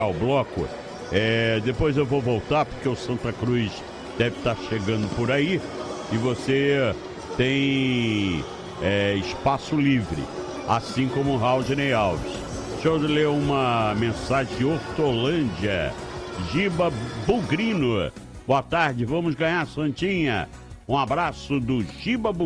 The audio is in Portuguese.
ao bloco. Depois eu vou voltar, porque o Santa Cruz deve estar chegando por aí e você tem espaço livre, assim como o Raulney Alves. Deixa eu ler uma mensagem de Hortolândia. Giba Bugrino. Boa tarde, vamos ganhar, Santinha. Um abraço do Giba Bugrino.